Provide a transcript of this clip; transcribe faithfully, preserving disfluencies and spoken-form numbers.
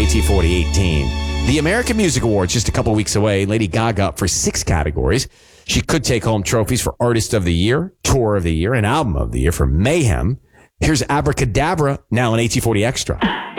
A T forty eighteen. The American Music Awards just a couple weeks away. Lady Gaga up for six categories. She could take home trophies for Artist of the Year, Tour of the Year, and Album of the Year for Mayhem. Here's Abracadabra, now an A T forty Extra.